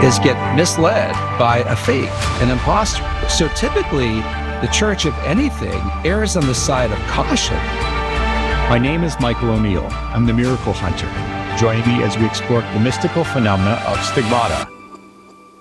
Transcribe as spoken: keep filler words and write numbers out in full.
is get misled by a fake, an imposter. So typically, the church, if anything, errs on the side of caution. My name is Michael O'Neill. I'm the Miracle Hunter. Join me as we explore the mystical phenomena of stigmata.